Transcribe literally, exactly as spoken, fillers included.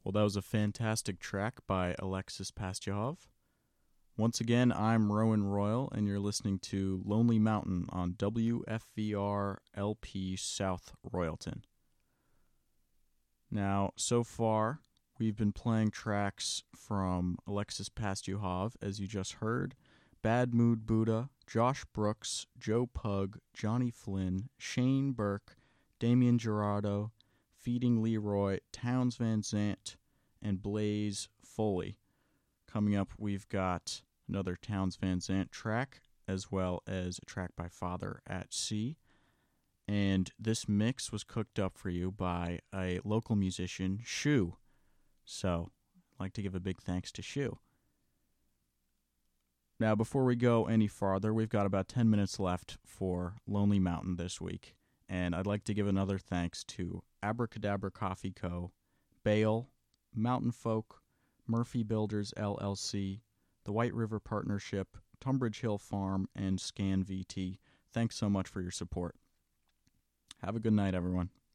Well, that was a fantastic track by Alexis Pastyahov. Once again, I'm Rowan Royal, and you're listening to Lonely Mountain on W F V R L P South Royalton. Now, so far, we've been playing tracks from Alexis Pastyahov, as you just heard, Bad Mood Buddha, Josh Brooks, Joe Pug, Johnny Flynn, Shane Burke, Damian Gerardo, Feeding Leroy, Towns Van Zant, and Blaze Foley. Coming up, we've got another Towns Van Zant track, as well as a track by Father at Sea. And this mix was cooked up for you by a local musician, Shu. So, I'd like to give a big thanks to Shu. Now, before we go any farther, we've got about ten minutes left for Lonely Mountain this week. And I'd like to give another thanks to Abracadabra Coffee Co., Bale, Mountain Folk, Murphy Builders L L C, the White River Partnership, Tunbridge Hill Farm, and Scan V T. Thanks so much for your support. Have a good night, everyone.